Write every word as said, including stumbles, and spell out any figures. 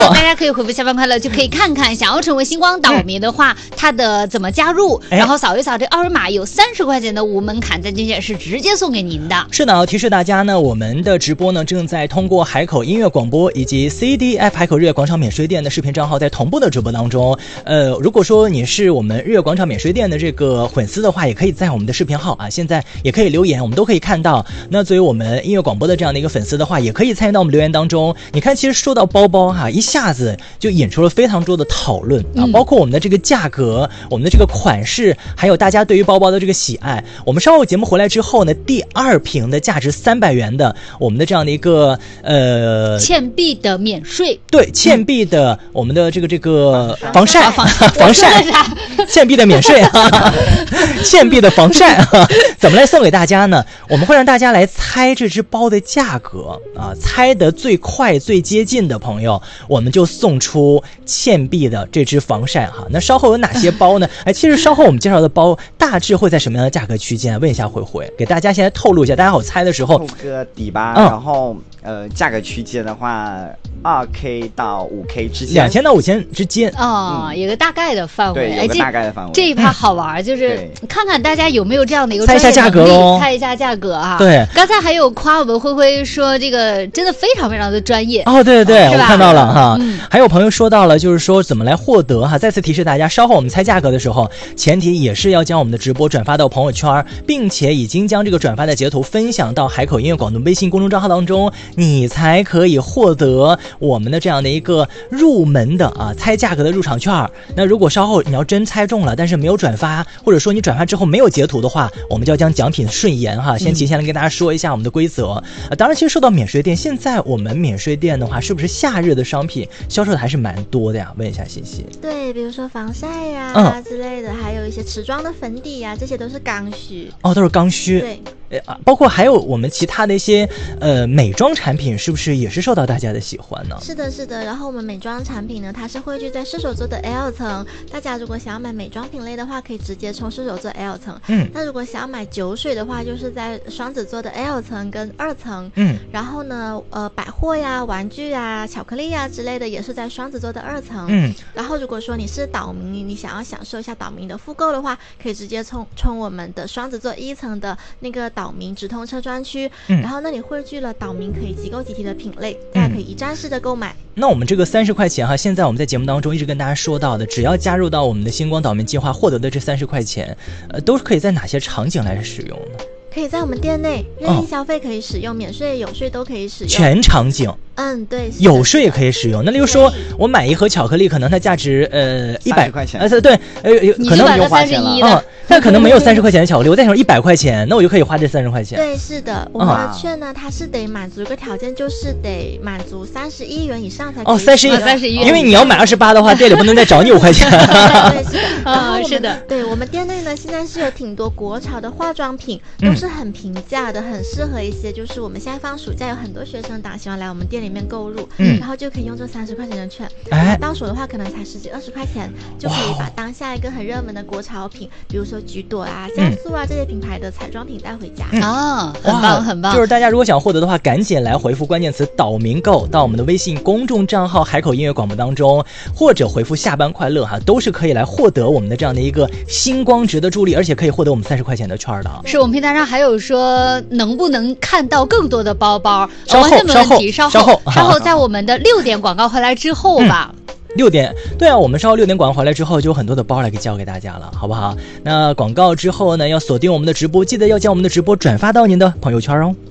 大家可以回复下班快乐，就可以看看想要成为星光岛民的话，它的怎么加入，然后扫一扫这二维码，有三十块钱的无门槛在金显是直接送给您的。 是的，提示大家呢，我们的直播呢正在通过海口音乐广播以及 C D F 海口日月广场免税店的视频账号在同步的直播当中。呃，如果说你是我们日月广场免税店的这个粉丝的话，也可以在我们的视频号啊，现在也可以留言，我们都可以看到。那作为我们音乐广播的这样的一个粉丝的话，也可以参与到我们留言当中。你看，其实说到包包哈、啊，一下子就引出了非常多的讨论啊，包括我们的这个价格、我们的这个款式，还有大家对于包包的这个喜爱。我们稍后节目回来之后呢，第二瓶的价值三百元的我们的这样的一个呃倩碧的免税， 对，倩碧的我们的这个这个防晒防防晒倩碧的免税啊，倩碧的防晒啊，怎么来送给大家呢？我们会让大家来猜这只包的价格啊，猜得最快最接近的朋友，我们就送出倩碧的这支防晒哈。那稍后有哪些包呢？哎，其实稍后我们介绍的包大致会在什么样的价格区间？问一下慧慧，给大家现在透露一下，大家好猜的时候透个底吧。 嗯、 然后呃，价格区间的话，二 K 到五 K 之间， 两千到五千之间哦、嗯，有个大概的范围， 对，有个大概的范围。 这一趴好玩，就是看看大家有没有这样的一个猜一下价格喽， 猜一下价格啊。 对， 刚才还有夸我们灰灰说这个真的非常非常的专业哦，对对对， 我看到了哈、 嗯。 还有朋友说到了，就是说怎么来获得哈。再次提示大家，稍后我们猜价格的时候，前提也是要将我们的直播转发到朋友圈，并且已经将这个转发的截图分享到海口音乐广东微信公众账号当中，你才可以获得我们的这样的一个入门的啊猜价格的入场券。那如果稍后你要真猜中了，但是没有转发，或者说你转发之后没有截图的话，我们就要将奖品顺延哈。先提前来跟大家说一下我们的规则。啊、当然，其实说到免税店，现在我们免税店的话，是不是夏日的商品销售的还是蛮多的呀？问一下信息。 对，比如说防晒呀、 嗯、 之类的，还有一些持妆的粉底呀、啊，这些都是刚需。 哦，都是刚需。 对。 呃，包括还有我们其他的一些呃美妆产品，是不是也是受到大家的喜欢呢？ 是的，是的。然后我们美妆产品呢，它是汇聚在射手座的 L 层。大家如果想要买美妆品类的话，可以直接冲射手座 L 层。 嗯。 那如果想要买酒水的话，就是在双子座的 L 层跟二层。 嗯。 然后呢，呃，百货呀、玩具呀、巧克力呀之类的，也是在双子座的二层。 嗯。 然后如果说你是岛民，你想要享受一下岛民的复购的话，可以直接冲冲我们的双子座一层的那个岛民直通车专区。嗯。然后那里汇聚了岛民可以集购集体的品类，大家可以一站式的购买。 那我们这个三十块钱哈，现在我们在节目当中一直跟大家说到的，只要加入到我们的星光岛民计划获得的这三十块钱，呃，都是可以在哪些场景来使用呢？ 可以在我们店内任意消费可以使用，哦、免税有税都可以使用， 全场景。 嗯，对， 有税也可以使用。那例如说，我买一盒巧克力，可能它价值呃一百块钱， 呃对，呃可能不用花钱了， 嗯，但可能没有三十块钱的巧克力，我再想一百块钱，那我就可以花这三十块钱。 对，是的，我们的券呢，它是得满足一个条件，就是得满足三十一元以上才可以。 哦，三十一， 三十一， 因为你要买二十八的话，店里不能再找你五块钱。 对，是的， 啊，是的， 对我们店内呢，现在是有挺多国潮的化妆品，都是很平价的，很适合一些，就是我们现在放暑假有很多学生党喜欢来我们店里面购入。嗯，然后就可以用这三十块钱的券，哎，到手的话可能才十几二十块钱，就可以把当下一个很热门的国潮品，比如说橘朵啊、像素啊、嗯、这些品牌的彩妆品带回家。 啊、嗯，很棒很棒！ 就是大家如果想获得的话，赶紧来回复关键词“岛民购”到我们的微信公众账号海口音乐广播当中，或者回复“下班快乐”哈，都是可以来获得我们的这样的一个星光值的助力，而且可以获得我们三十块钱的券的。 是我们平台上还有说能不能看到更多的包包？ 稍后稍后稍后稍后稍后在我们。我们的六点广告回来之后吧、 嗯、六点对啊，我们稍后六点广告回来之后就有很多的包来给教给大家了，好不好？那广告之后呢，要锁定我们的直播，记得要将我们的直播转发到您的朋友圈哦。